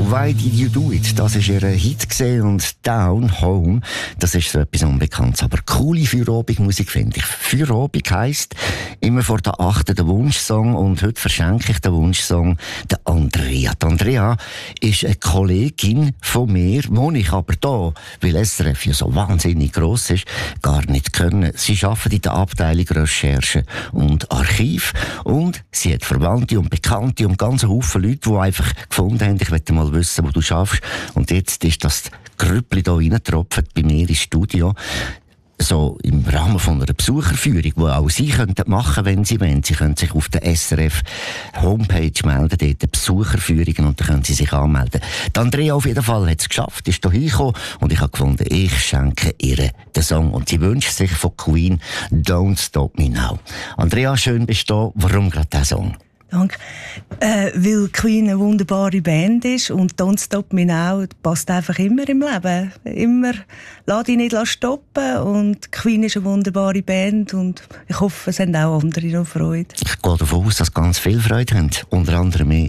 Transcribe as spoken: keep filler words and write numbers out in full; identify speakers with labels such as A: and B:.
A: «Why Did You Do It?» Das ist ihr Hit gesehen und «Down Home», das ist so etwas Unbekanntes. Aber coole Feierabendmusik finde ich. Feierabend heisst immer vor der achten der Wunschsong und heute verschenke ich den Wunschsong der Andrea. Die Andrea ist eine Kollegin von mir, die ich aber da, weil S R F ja so wahnsinnig gross ist, gar nicht können. Sie arbeitet in der Abteilung Recherche und Archiv und sie hat Verwandte und Bekannte und ganz Haufen Leute, die einfach gefunden haben, ich möchte mal wissen, wo du schaffst. Und jetzt ist das Grüppli hier reingetropft bei mir ins Studio. So im Rahmen von einer Besucherführung, die auch Sie könnten machen, wenn Sie wollen. Sie können sich auf der S R F Homepage melden, dort Besucherführungen, und dann können Sie sich anmelden. Die Andrea auf jeden Fall hat es geschafft, ist hier hingekommen und ich habe gefunden, ich schenke ihr den Song. Und sie wünscht sich von Queen «Don't Stop Me Now». Andrea, schön bist du da. Warum gerade dieser Song?
B: Danke. Äh, weil Queen eine wunderbare Band ist und «Don't Stop Me Now» passt einfach immer im Leben. Immer, lass dich nicht stoppen, und Queen ist eine wunderbare Band und ich hoffe, es haben auch andere noch Freude.
A: Ich gehe davon aus, dass ganz viel Freude haben, unter anderem ich.